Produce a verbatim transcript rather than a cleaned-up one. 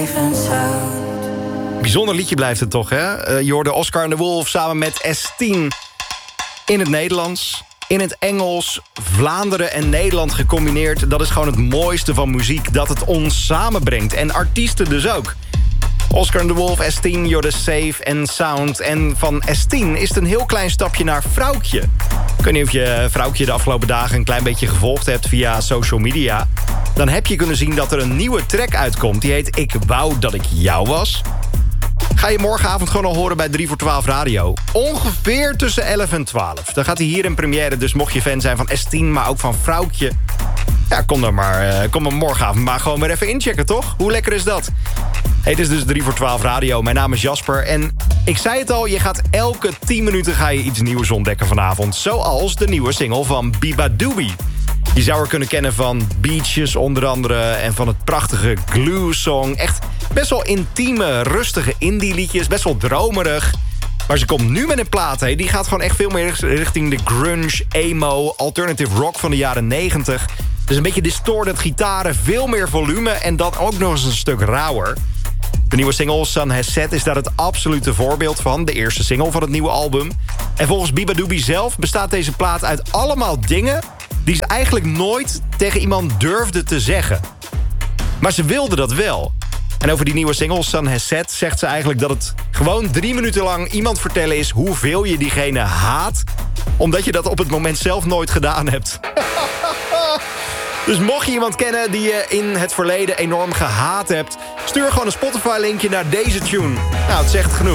Bijzonder liedje blijft het toch, hè? Uh, je hoorde Oscar and the Wolf samen met S tien. In het Nederlands, in het Engels, Vlaanderen en Nederland gecombineerd. Dat is gewoon het mooiste van muziek, dat het ons samenbrengt. En artiesten dus ook. Oscar and the Wolf, S tien, je hoorde Safe and Sound. En van S tien is het een heel klein stapje naar Vrouwtje. Ik weet niet of je Vrouwtje de afgelopen dagen een klein beetje gevolgd hebt via social media. Dan heb je kunnen zien dat er een nieuwe track uitkomt. Die heet Ik Wou Dat Ik Jou Was. Ga je morgenavond gewoon al horen bij drie voor twaalf Radio. Ongeveer tussen elf en twaalf. Dan gaat hij hier in première, dus mocht je fan zijn van S tien, maar ook van Vrouwtje. Ja, kom dan maar, uh, kom dan morgenavond maar gewoon weer even inchecken, toch? Hoe lekker is dat? Hey, het is dus drie voor twaalf Radio. Mijn naam is Jasper en ik zei het al, je gaat elke tien minuten ga je iets nieuws ontdekken vanavond. Zoals de nieuwe single van Biba Doobie. Je zou haar kunnen kennen van Beaches onder andere en van het prachtige Glue Song. Echt best wel intieme, rustige indie liedjes, best wel dromerig. Maar ze komt nu met een plaat, hè. Die gaat gewoon echt veel meer richting de grunge, emo, alternative rock van de jaren negentig. Dus een beetje distorted gitaren, veel meer volume en dan ook nog eens een stuk rauwer. De nieuwe single Sun Has Set is daar het absolute voorbeeld van. De eerste single van het nieuwe album. En volgens Biba Doobie zelf bestaat deze plaat uit allemaal dingen die ze eigenlijk nooit tegen iemand durfde te zeggen. Maar ze wilde dat wel. En over die nieuwe single Sun Has Set zegt ze eigenlijk dat het gewoon drie minuten lang iemand vertellen is hoeveel je diegene haat, omdat je dat op het moment zelf nooit gedaan hebt. Dus mocht je iemand kennen die je in het verleden enorm gehaat hebt, stuur gewoon een Spotify-linkje naar deze tune. Nou, het zegt genoeg.